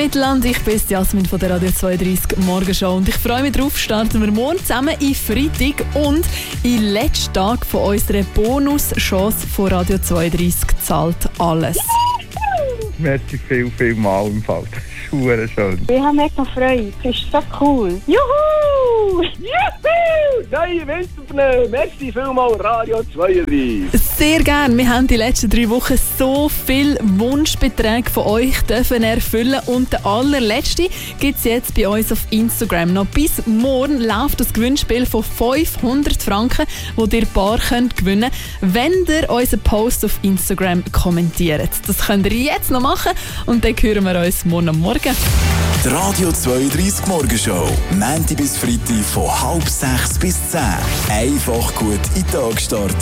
Mittelland, ich bin Jasmin von der Radio 32 Morgenshow und ich freue mich drauf, starten wir morgen zusammen in Freitag und im letzten Tag von unserer Bonuschance von Radio 32 zahlt alles. Merci viel mal im Fall. Das ist verdammt schön. Ich habe mega Freude. Das ist so cool. Juhu! Juhu! Neue Winterpneu. Merci vielmals, Radio 32. Sehr gerne. Wir haben die letzten 3 Wochen so viele Wunschbeträge von euch dürfen erfüllen und der allerletzte gibt es jetzt bei uns auf Instagram. Noch bis morgen läuft das Gewinnspiel von 500 Franken, wo ihr Paar könnt gewinnen könnt, wenn ihr unseren Post auf Instagram kommentiert. Das könnt ihr jetzt noch machen und dann hören wir uns morgen am Morgen. Die Radio 32 Morgenshow. Montag bis Freitag von 5:30 bis 10. Einfach gut in den Tag starten.